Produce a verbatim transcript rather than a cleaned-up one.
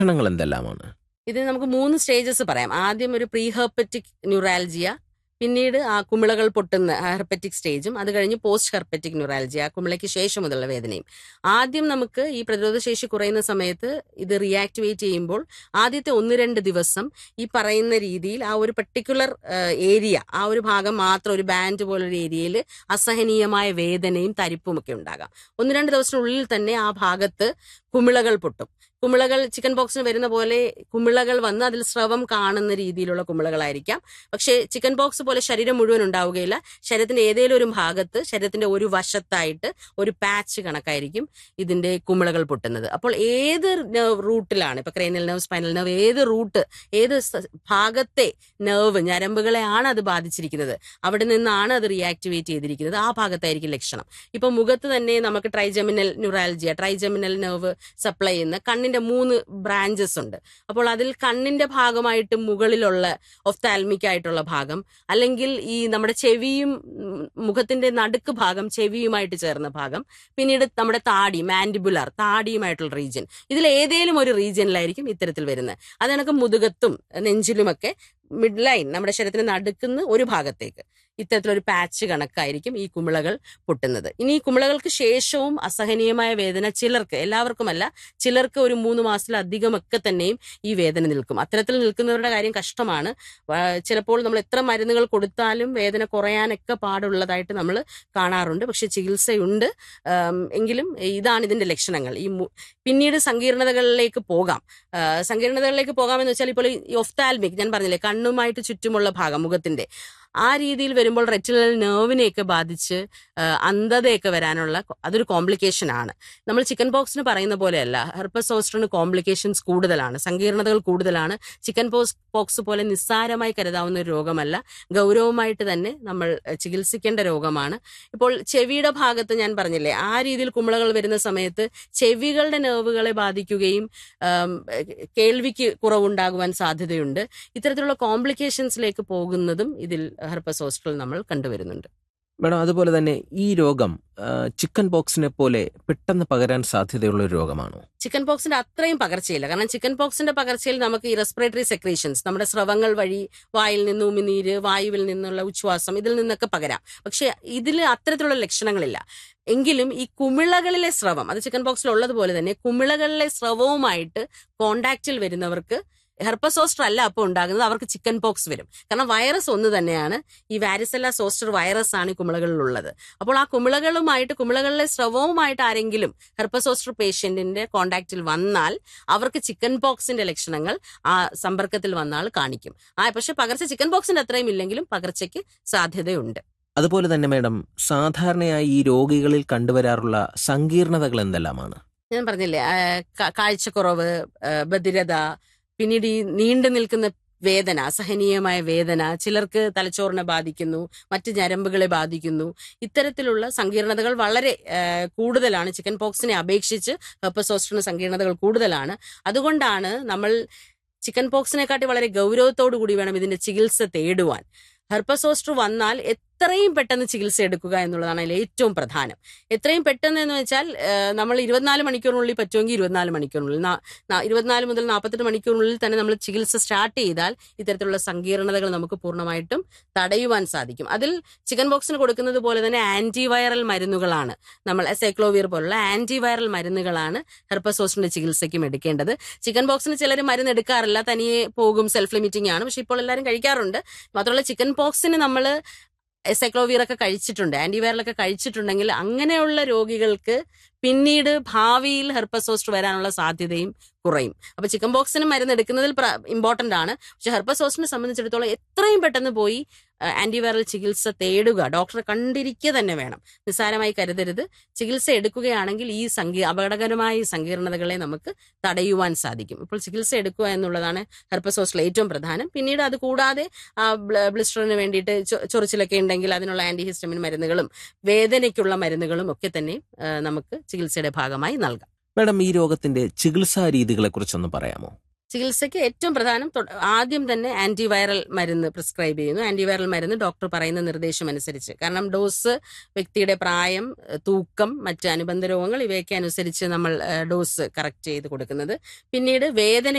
ലക്ഷണങ്ങൾ എന്തെല്ലാമാണ്? ഇത് നമുക്ക് മൂന്ന് സ്റ്റേജസ് പറയാം. ആദ്യം ഒരു പ്രീ ഹെർപ്പറ്റിക് ന്യൂറാൽജിയ, പിന്നീട് ആ കുമിളകൾ പൊട്ടുന്ന ഹെർപ്പറ്റിക് സ്റ്റേജും, അത് കഴിഞ്ഞ് പോസ്റ്റ് ഹെർപ്പറ്റിക് ന്യൂറാൽജിയ, കുമിളയ്ക്ക് ശേഷം മുതലുള്ള വേദനയും. ആദ്യം നമുക്ക് ഈ പ്രതിരോധ ശേഷി കുറയുന്ന സമയത്ത് ഇത് റിയാക്ടിവേറ്റ് ചെയ്യുമ്പോൾ ആദ്യത്തെ ഒന്ന് രണ്ട് ദിവസം ഈ പറയുന്ന രീതിയിൽ ആ ഒരു പർട്ടിക്കുലർ ഏരിയ, ആ ഒരു ഭാഗം മാത്രം, ഒരു ബാൻഡ് പോലൊരു ഏരിയയിൽ അസഹനീയമായ വേദനയും തരിപ്പും ഒക്കെ ഉണ്ടാകാം. ഒന്ന് രണ്ട് ദിവസത്തിനുള്ളിൽ തന്നെ ആ ഭാഗത്ത് കുമിളകൾ പൊട്ടും. കുമിളകൾ ചിക്കൻ പോക്സിന് വരുന്ന പോലെ കുമിളകൾ വന്ന് അതിൽ സ്രവം കാണുന്ന രീതിയിലുള്ള കുമിളകളായിരിക്കാം. പക്ഷേ ചിക്കൻ പോക്സ് പോലെ ശരീരം മുഴുവൻ ഉണ്ടാവുകയില്ല. ശരീരത്തിന്റെ ഏതെങ്കിലും ഒരു ഭാഗത്ത്, ശരീരത്തിന്റെ ഒരു വശത്തായിട്ട് ഒരു പാച്ച് കണക്കായിരിക്കും ഇതിന്റെ കുമിളകൾ പൊട്ടുന്നത്. അപ്പോൾ ഏത് നെർവ് റൂട്ടിലാണ്, ഇപ്പൊ ക്രേനിയൽ നെർവ്, സ്പൈനൽ നെർവ്, ഏത് റൂട്ട്, ഏത് ഭാഗത്തെ നെർവ് ഞരമ്പുകളെയാണ് അത് ബാധിച്ചിരിക്കുന്നത്, അവിടെ നിന്നാണ് അത് റിയാക്ടിവേറ്റ് ചെയ്തിരിക്കുന്നത്, ആ ഭാഗത്തായിരിക്കും ലക്ഷണം. ഇപ്പൊ മുഖത്ത് തന്നെ നമുക്ക് trigeminal neuralgia, trigeminal nerve supply ചെയ്യുന്ന കണ്ണിന്റെ മൂന്ന് ബ്രാഞ്ചസ് ഉണ്ട്. അപ്പോൾ അതിൽ കണ്ണിന്റെ ഭാഗമായിട്ട് മുകളിലുള്ള ഒഫ്താൽമിക് ആയിട്ടുള്ള ഭാഗം, അല്ലെങ്കിൽ ഈ നമ്മുടെ ചെവിയും മുഖത്തിന്റെ നടുക്ക് ഭാഗം ചെവിയുമായിട്ട് ചേർന്ന ഭാഗം, പിന്നീട് നമ്മുടെ താടി, മാൻഡിബുലർ താടിയുമായിട്ടുള്ള റീജിയൻ, ഇതിൽ ഏതെങ്കിലും ഒരു റീജിയനിലായിരിക്കും ഇത്തരത്തിൽ വരുന്നത്. അത് കണക്ക് മുതുകത്തും നെഞ്ചിലുമൊക്കെ മിഡ് ലൈൻ, നമ്മുടെ ശരീരത്തിന് നടുക്കുന്ന ഒരു ഭാഗത്തേക്ക് ഇത്തരത്തിലൊരു പാച്ച് കണക്കായിരിക്കും ഈ കുമിളകൾ പൊട്ടുന്നത്. ഇനി ഈ കുമിളകൾക്ക് ശേഷവും അസഹനീയമായ വേദന ചിലർക്ക്, എല്ലാവർക്കുമല്ല, ചിലർക്ക് ഒരു മൂന്ന് മാസത്തിലധികമൊക്കെ തന്നെയും ഈ വേദന നിൽക്കും. അത്തരത്തിൽ നിൽക്കുന്നവരുടെ കാര്യം കഷ്ടമാണ്. ചിലപ്പോൾ നമ്മൾ എത്ര മരുന്നുകൾ കൊടുത്താലും വേദന കുറയാനൊക്കെ പാടുള്ളതായിട്ട് നമ്മൾ കാണാറുണ്ട്. പക്ഷെ ചികിത്സയുണ്ട്. എങ്കിലും ഇതാണ് ഇതിന്റെ ലക്ഷണങ്ങൾ. ഈ പിന്നീട് സങ്കീർണതകളിലേക്ക് പോകാം. സങ്കീർണതകളിലേക്ക് പോകാമെന്ന് വെച്ചാൽ ഇപ്പോൾ ഈ ഒഫ്താൽമിക്, ഞാൻ പറഞ്ഞില്ലേ, കണ്ണുമായിട്ട് ചുറ്റുമുള്ള ഭാഗം മുഖത്തിന്റെ, ആ രീതിയിൽ വരുമ്പോൾ റെറ്റിനൽ നെർവിനെയൊക്കെ ബാധിച്ച് അന്ധതയൊക്കെ വരാനുള്ള അതൊരു കോംപ്ലിക്കേഷൻ ആണ്. നമ്മൾ ചിക്കൻ പോക്സിന് പറയുന്ന പോലെയല്ല, ഹെർപ്പസ് സോസ്റ്ററിന് കോംപ്ലിക്കേഷൻസ് കൂടുതലാണ്, സങ്കീർണതകൾ കൂടുതലാണ്. ചിക്കൻ പോക്സ് പോക്സ് പോലെ നിസ്സാരമായി കരുതാവുന്ന ഒരു രോഗമല്ല, ഗൗരവമായിട്ട് തന്നെ നമ്മൾ ചികിത്സിക്കേണ്ട രോഗമാണ്. ഇപ്പോൾ ചെവിയുടെ ഭാഗത്ത് ഞാൻ പറഞ്ഞില്ലേ, ആ രീതിയിൽ കുമിളകൾ വരുന്ന സമയത്ത് ചെവികളുടെ നെർവുകളെ ബാധിക്കുകയും കേൾവിക്ക് കുറവുണ്ടാകുവാൻ സാധ്യതയുണ്ട്. ഇത്തരത്തിലുള്ള കോംപ്ലിക്കേഷൻസിലേക്ക് പോകുന്നതും ഇതിൽ ഹെർപ്പസ് സോസ്റ്ററിൽ നമ്മൾ കണ്ടുവരുന്നുണ്ട്. മേഡം, അതുപോലെ തന്നെ ഈ രോഗം ചിക്കൻ പോക്സിനെ പോലെ പെട്ടെന്ന് പകരാൻ സാധ്യതയുള്ള ഒരു രോഗമാണോ? ചിക്കൻ പോക്സിന്റെ അത്രയും പകർച്ചയില്ല. കാരണം ചിക്കൻ പോക്സിന്റെ പകർച്ചയിൽ നമുക്ക് ഈ റെസ്പിറേറ്ററി സെക്രീഷൻസ്, നമ്മുടെ സ്രവങ്ങൾ വഴി വായിൽ നിന്ന് ഉമിനീര്, വായുവിൽ നിന്നുള്ള ഉച്ഛ്വാസം, ഇതിൽ നിന്നൊക്കെ പകരാം. പക്ഷെ ഇതിൽ അത്തരത്തിലുള്ള ലക്ഷണങ്ങളില്ല. എങ്കിലും ഈ കുമിളകളിലെ സ്രവം, അത് ചിക്കൻ പോക്സിൽ ഉള്ളതുപോലെ തന്നെ കുമിളകളിലെ സ്രവവുമായിട്ട് കോണ്ടാക്റ്റിൽ വരുന്നവർക്ക് ഹെർപ്പസ് സോസ്റ്റർ അല്ല അപ്പോൾ ഉണ്ടാകുന്നത്, അവർക്ക് ചിക്കൻ പോക്സ് വരും. കാരണം വൈറസ് ഒന്ന് തന്നെയാണ്. ഈ വാരിസെല്ല സോസ്റ്റർ വൈറസ് ആണ് ഈ കുമിളകളിലുള്ളത്. അപ്പോൾ ആ കുമിളകളുമായിട്ട്, കുമിളകളിലെ സ്രവവുമായിട്ട് ആരെങ്കിലും ഹെർപ്പസ് സോസ്റ്റർ പേഷ്യന്റിന്റെ കോണ്ടാക്റ്റിൽ വന്നാൽ അവർക്ക് ചിക്കൻ പോക്സിന്റെ ലക്ഷണങ്ങൾ ആ സമ്പർക്കത്തിൽ വന്നാൽ കാണിക്കും. ആ പക്ഷെ പകർച്ച ചിക്കൻ പോക്സിന്റെ അത്രയും ഇല്ലെങ്കിലും പകർച്ചയ്ക്ക് സാധ്യതയുണ്ട്. അതുപോലെ തന്നെ മേഡം, സാധാരണയായി ഈ രോഗികളിൽ കണ്ടുവരാറുള്ള സങ്കീർണതകൾ എന്തെല്ലാമാണ്? ഞാൻ പറഞ്ഞില്ലേ, കാഴ്ചക്കുറവ്, ബധിരത, പിന്നീട് ഈ നീണ്ടു നിൽക്കുന്ന വേദന, അസഹനീയമായ വേദന, ചിലർക്ക് തലച്ചോറിനെ ബാധിക്കുന്നു, മറ്റ് ഞരമ്പുകളെ ബാധിക്കുന്നു. ഇത്തരത്തിലുള്ള സങ്കീർണതകൾ വളരെ കൂടുതലാണ്. ചിക്കൻ പോക്സിനെ അപേക്ഷിച്ച് ഹെർപ്പസ് സോസ്റ്ററിന് സങ്കീർണതകൾ കൂടുതലാണ്. അതുകൊണ്ടാണ് നമ്മൾ ചിക്കൻ പോക്സിനെക്കാട്ടി വളരെ ഗൗരവത്തോടു കൂടി വേണം ഇതിന്റെ ചികിത്സ തേടുവാൻ. ഹെർപ്പസ് സോസ്റ്റർ വന്നാൽ എത്രയും പെട്ടെന്ന് ചികിത്സ എടുക്കുക എന്നുള്ളതാണ് അതിൽ ഏറ്റവും പ്രധാനം. എത്രയും പെട്ടെന്ന് എന്ന് വെച്ചാൽ നമ്മൾ ഇരുപത്തിനാല് മണിക്കൂറിനുള്ളിൽ പറ്റുമെങ്കിൽ ഇരുപത്തിനാല് മണിക്കൂറിനുള്ളിൽ, ഇരുപത്തിനാല് മുതൽ നാൽപ്പത്തെട്ട് മണിക്കൂറിനുള്ളിൽ തന്നെ നമ്മൾ ചികിത്സ സ്റ്റാർട്ട് ചെയ്താൽ ഇത്തരത്തിലുള്ള സങ്കീർണതകൾ നമുക്ക് പൂർണ്ണമായിട്ടും തടയുവാൻ സാധിക്കും. അതിൽ ചിക്കൻ പോക്സിന് കൊടുക്കുന്നത് പോലെ തന്നെ ആന്റിവൈറൽ മരുന്നുകളാണ്, നമ്മൾ സൈക്ലോവിർ പോലുള്ള ആന്റിവൈറൽ മരുന്നുകളാണ് ഹെർപ്പസ് സോസ്റ്ററിന്റെ ചികിത്സയ്ക്കും എടുക്കേണ്ടത്. ചിക്കൻ പോക്സിന് ചിലർ മരുന്ന് എടുക്കാറില്ല, തനിയെ പോകും, സെൽഫ് ലിമിറ്റിംഗ് ആണ്. പക്ഷെ ഇപ്പോൾ എല്ലാവരും കഴിക്കാറുണ്ട്. മാത്രമല്ല ചിക്കൻ പോക്സിന് നമ്മൾ സൈക്ലോവിർ ഒക്കെ കഴിച്ചിട്ടുണ്ട്, ആന്റിവൈറലൊക്കെ കഴിച്ചിട്ടുണ്ടെങ്കിൽ അങ്ങനെയുള്ള രോഗികൾക്ക് പിന്നീട് ഭാവിയിൽ ഹെർപ്പസ് സോസ്റ്റർ വരാനുള്ള സാധ്യതയും കുറയും. അപ്പൊ ചിക്കൻ പോക്സിന് മരുന്ന് എടുക്കുന്നതിൽ ഇമ്പോർട്ടന്റ് ആണ്. പക്ഷെ ഹെർപ്പസ് സോസ്റ്ററിനെ സംബന്ധിച്ചിടത്തോളം എത്രയും പെട്ടെന്ന് പോയി ആന്റിവൈറൽ ചികിത്സ തേടുക, ഡോക്ടറെ കണ്ടിരിക്കുക തന്നെ വേണം. നിസ്സാരമായി കരുതരുത്. ചികിത്സ എടുക്കുകയാണെങ്കിൽ ഈ സങ്കീ അപകടകരമായ സങ്കീർണതകളെ നമുക്ക് തടയുവാൻ സാധിക്കും. ഇപ്പോൾ ചികിത്സ എടുക്കുക എന്നുള്ളതാണ് ഹെർപ്പസ് സോസ്റ്ററിൽ ഏറ്റവും പ്രധാനം. പിന്നീട് അത് കൂടാതെ ബ്ലിസ്റ്ററിന് വേണ്ടിയിട്ട് ചൊറിച്ചിലൊക്കെ ഉണ്ടെങ്കിൽ അതിനുള്ള ആന്റിഹിസ്റ്റമിൻ മരുന്നുകളും വേദനയ്ക്കുള്ള മരുന്നുകളും ഒക്കെ തന്നെ നമുക്ക് ചികിത്സയുടെ ഭാഗമായി നൽകാം. മാഡം, ഈ രോഗത്തിന്റെ ചികിത്സാ രീതികളെ കുറിച്ചൊന്ന് പറയാമോ? ചികിത്സയ്ക്ക് ഏറ്റവും പ്രധാനം ആദ്യം തന്നെ ആന്റിവൈറൽ മരുന്ന് പ്രിസ്ക്രൈബ് ചെയ്യുന്നു. ആന്റിവൈറൽ മരുന്ന് ഡോക്ടർ പറയുന്ന നിർദ്ദേശം അനുസരിച്ച്, കാരണം ഡോസ് വ്യക്തിയുടെ പ്രായം, തൂക്കം, മറ്റ് അനുബന്ധ രോഗങ്ങൾ ഇവയൊക്കെ അനുസരിച്ച് നമ്മൾ ഡോസ് കറക്റ്റ് ചെയ്ത് കൊടുക്കുന്നത്. പിന്നീട് വേദന